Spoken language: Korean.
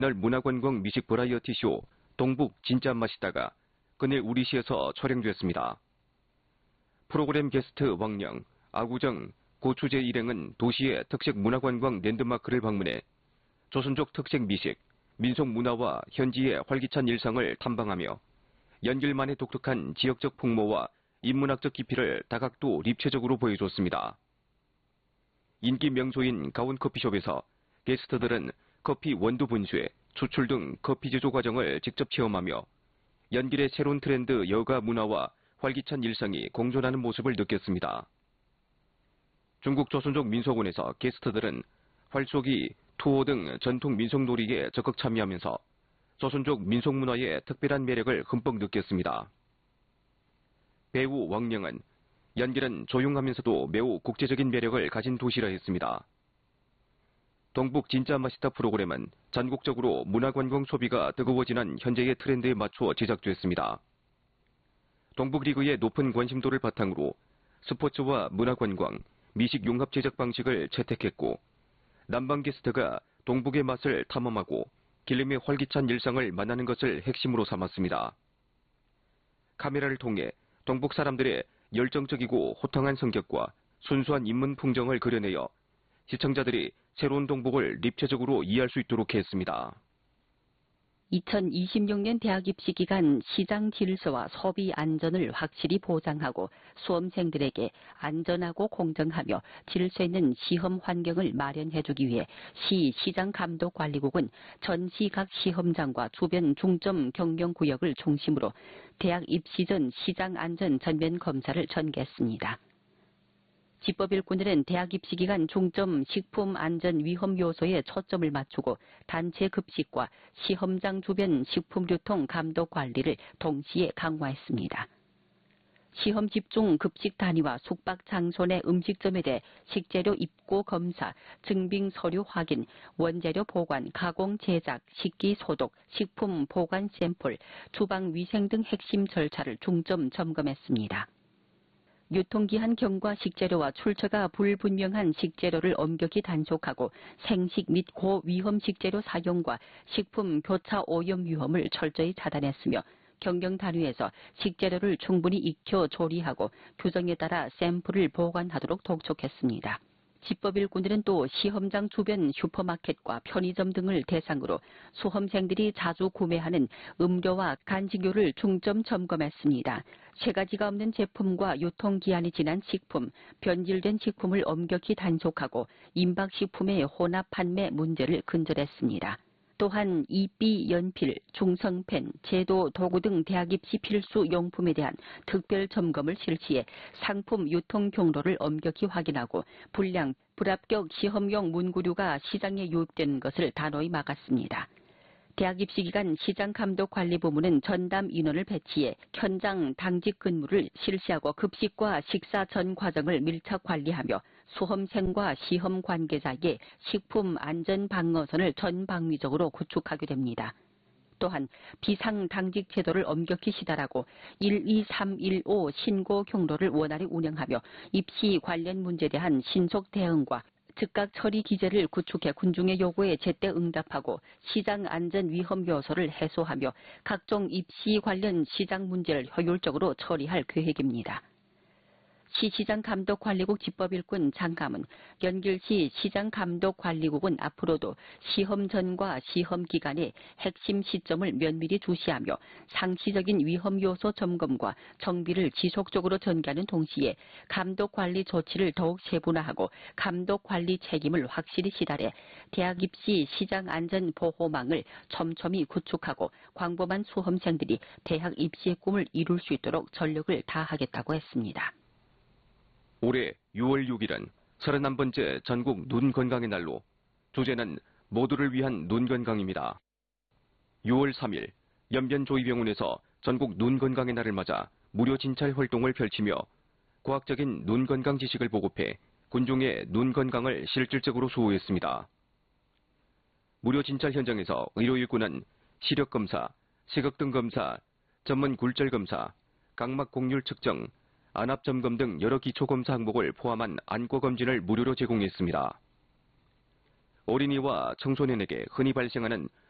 날 문화관광 뮤직 버라이어티 쇼 동북 진짜 맛있다가 그늘 우리시에서 촬영됐습니다. 프로그램 게스트 왕령, 아구정, 고추제 일행은 도시의 특색 문화관광 랜드마크를 방문해 조선족 특색 미식, 민속 문화와 현지의 활기찬 일상을 탐방하며 연길만의 독특한 지역적 풍모와 인문학적 깊이를 다각도 입체적으로 보여줬습니다. 인기 명소인 가온 커피숍에서 게스트들은 커피 원두 분쇄, 추출 등 커피 제조 과정을 직접 체험하며 연길의 새로운 트렌드 여가 문화와 활기찬 일상이 공존하는 모습을 느꼈습니다. 중국 조선족 민속원에서 게스트들은 활쏘기, 투호 등 전통 민속놀이에 적극 참여하면서 조선족 민속문화의 특별한 매력을 흠뻑 느꼈습니다. 배우 왕령은 연길은 조용하면서도 매우 국제적인 매력을 가진 도시라 했습니다. 동북 진짜 맛있다 프로그램은 전국적으로 문화관광 소비가 뜨거워지는 현재의 트렌드에 맞춰 제작됐습니다. 동북리그의 높은 관심도를 바탕으로 스포츠와 문화관광, 미식 융합 제작 방식을 채택했고 남방 게스트가 동북의 맛을 탐험하고 길림의 활기찬 일상을 만나는 것을 핵심으로 삼았습니다. 카메라를 통해 동북 사람들의 열정적이고 호탕한 성격과 순수한 인문 풍정을 그려내어 시청자들이 새로운 동북을 입체적으로 이해할 수 있도록 했습니다. 2026년 대학 입시 기간 시장 질서와 소비 안전을 확실히 보장하고 수험생들에게 안전하고 공정하며 질서 있는 시험 환경을 마련해주기 위해 시장감독관리국은 전시 각 시험장과 주변 중점 경영구역을 중심으로 대학 입시 전 시장 안전 전면 검사를 전개했습니다. 집법일꾼들은 대학 입시 기간 중점 식품 안전 위험 요소에 초점을 맞추고 단체 급식과 시험장 주변 식품 유통 감독 관리를 동시에 강화했습니다. 시험 집중 급식 단위와 숙박 장소 내 음식점에 대해 식재료 입고 검사, 증빙 서류 확인, 원재료 보관, 가공 제작, 식기 소독, 식품 보관 샘플, 주방 위생 등 핵심 절차를 중점 점검했습니다. 유통기한 경과 식재료와 출처가 불분명한 식재료를 엄격히 단속하고 생식 및 고위험 식재료 사용과 식품 교차 오염 위험을 철저히 차단했으며 경영 단위에서 식재료를 충분히 익혀 조리하고 규정에 따라 샘플을 보관하도록 독촉했습니다. 집법일꾼들은 또 시험장 주변 슈퍼마켓과 편의점 등을 대상으로 수험생들이 자주 구매하는 음료와 간식류를 중점 점검했습니다. 세 가지가 없는 제품과 유통기한이 지난 식품, 변질된 식품을 엄격히 단속하고 임박식품의 혼합 판매 문제를 근절했습니다. 또한 이삐 연필, 중성펜, 제도 도구 등 대학 입시 필수 용품에 대한 특별 점검을 실시해 상품 유통 경로를 엄격히 확인하고 불량, 불합격 시험용 문구류가 시장에 유입되는 것을 단호히 막았습니다. 대학 입시 기간 시장감독관리부문은 전담 인원을 배치해 현장 당직 근무를 실시하고 급식과 식사 전 과정을 밀착 관리하며 수험생과 시험 관계자에게 식품 안전 방어선을 전방위적으로 구축하게 됩니다. 또한 비상 당직 제도를 엄격히 시달하고 12315 신고 경로를 원활히 운영하며 입시 관련 문제에 대한 신속 대응과 즉각 처리 기제를 구축해 군중의 요구에 제때 응답하고 시장 안전 위험 요소를 해소하며 각종 입시 관련 시장 문제를 효율적으로 처리할 계획입니다. 시장감독관리국 집법일꾼 장감은 연길시 시장감독관리국은 앞으로도 시험 전과 시험 기간에 핵심 시점을 면밀히 주시하며 상시적인 위험 요소 점검과 정비를 지속적으로 전개하는 동시에 감독관리 조치를 더욱 세분화하고 감독관리 책임을 확실히 시달해 대학 입시 시장 안전 보호망을 촘촘히 구축하고 광범한 수험생들이 대학 입시의 꿈을 이룰 수 있도록 전력을 다하겠다고 했습니다. 올해 6월 6일은 31번째 전국 눈 건강의 날로 주제는 모두를 위한 눈 건강입니다. 6월 3일 연변조이병원에서 전국 눈 건강의 날을 맞아 무료 진찰 활동을 펼치며 과학적인 눈 건강 지식을 보급해 군중의 눈 건강을 실질적으로 수호했습니다. 무료 진찰 현장에서 의료일꾼은 시력 검사, 시각등 검사, 전문 굴절 검사, 각막 곡률 측정, 안압 점검 등 여러 기초검사 항목을 포함한 안과 검진을 무료로 제공했습니다. 어린이와 청소년에게 흔히 발생하는